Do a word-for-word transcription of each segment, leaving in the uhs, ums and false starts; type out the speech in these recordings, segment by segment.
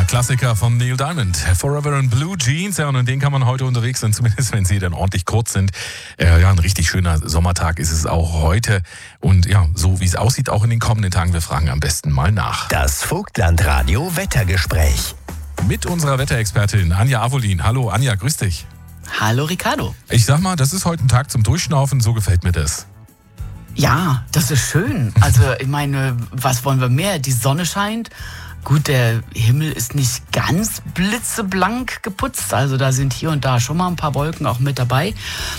Klassiker von Neil Diamond, Forever in Blue Jeans. Ja, und in denen kann man heute unterwegs sein, zumindest wenn sie dann ordentlich kurz sind. Äh, ja, ein richtig schöner Sommertag ist es auch heute. Und ja, so wie es aussieht, auch in den kommenden Tagen. Wir fragen am besten mal nach. Das Vogtlandradio Wettergespräch. Mit unserer Wetterexpertin Anja Avolin. Hallo Anja, grüß dich. Hallo Ricardo. Ich sag mal, das ist heute ein Tag zum Durchschnaufen, so gefällt mir das. Ja, das ist schön. Also ich meine, was wollen wir mehr? Die Sonne scheint. Gut, der Himmel ist nicht ganz blitzeblank geputzt. Also da sind hier und da schon mal ein paar Wolken auch mit dabei.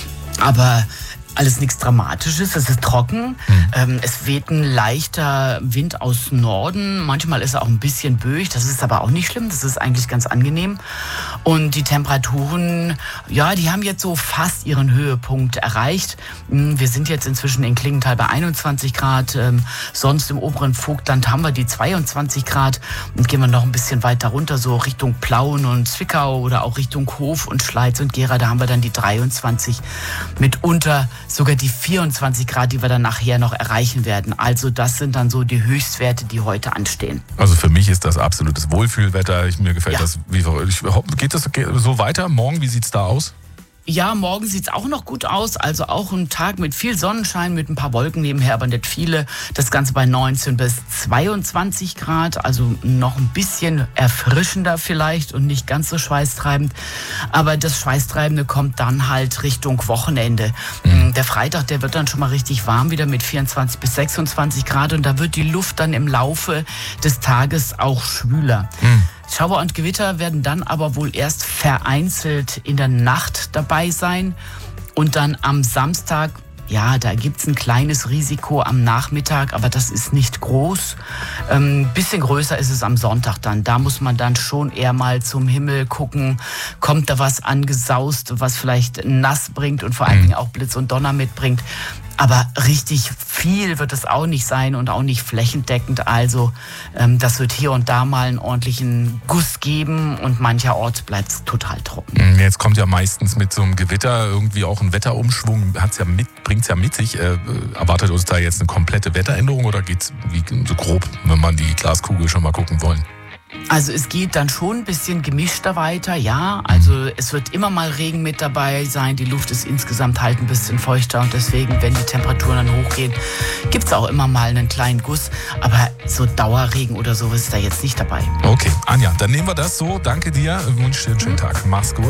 Aber alles nichts Dramatisches, es ist trocken, mhm. ähm, es weht ein leichter Wind aus Norden, manchmal ist er auch ein bisschen böig, das ist aber auch nicht schlimm, das ist eigentlich ganz angenehm. Und die Temperaturen, ja, die haben jetzt so fast ihren Höhepunkt erreicht. Wir sind jetzt inzwischen in Klingenthal bei einundzwanzig Grad, ähm, sonst im oberen Vogtland haben wir die zweiundzwanzig Grad und gehen wir noch ein bisschen weiter runter, so Richtung Plauen und Zwickau oder auch Richtung Hof und Schleiz und Gera, da haben wir dann die dreiundzwanzig, mitunter sogar die vierundzwanzig Grad, die wir dann nachher noch erreichen werden. Also das sind dann so die Höchstwerte, die heute anstehen. Also für mich ist das absolutes Wohlfühlwetter. Ich, mir gefällt ja. das. Wie, ich, geht das so weiter? Morgen, wie sieht es da aus? Ja, morgen sieht es auch noch gut aus. Also auch ein Tag mit viel Sonnenschein, mit ein paar Wolken nebenher, aber nicht viele. Das Ganze bei neunzehn bis zweiundzwanzig Grad. Also noch ein bisschen erfrischender vielleicht und nicht ganz so schweißtreibend. Aber das Schweißtreibende kommt dann halt Richtung Wochenende. Mhm. Der Freitag, der wird dann schon mal richtig warm wieder mit vierundzwanzig bis sechsundzwanzig Grad. Und da wird die Luft dann im Laufe des Tages auch schwüler. Mhm. Schauer und Gewitter werden dann aber wohl erst vereinzelt in der Nacht dabei sein. Und dann am Samstag, ja, da gibt's ein kleines Risiko am Nachmittag, aber das ist nicht groß. Ein ähm, bisschen größer ist es am Sonntag dann. Da muss man dann schon eher mal zum Himmel gucken. Kommt da was angesaust, was vielleicht nass bringt und vor allen Dingen auch Blitz und Donner mitbringt. Aber richtig viel wird es auch nicht sein und auch nicht flächendeckend. Also ähm, das wird hier und da mal einen ordentlichen Guss geben und mancherorts bleibt es total trocken. Jetzt kommt ja meistens mit so einem Gewitter irgendwie auch ein Wetterumschwung, hat's ja mit, bringt's ja mit sich. Äh, erwartet uns da jetzt eine komplette Wetteränderung oder geht's wie so grob, wenn man die Glaskugel schon mal gucken wollen? Also es geht dann schon ein bisschen gemischter weiter, ja. Also es wird immer mal Regen mit dabei sein. Die Luft ist insgesamt halt ein bisschen feuchter und deswegen, wenn die Temperaturen dann hochgehen, gibt es auch immer mal einen kleinen Guss. Aber so Dauerregen oder sowas ist da jetzt nicht dabei. Okay, Anja, dann nehmen wir das so. Danke dir. Ich wünsche dir einen schönen Tag. Mach's gut.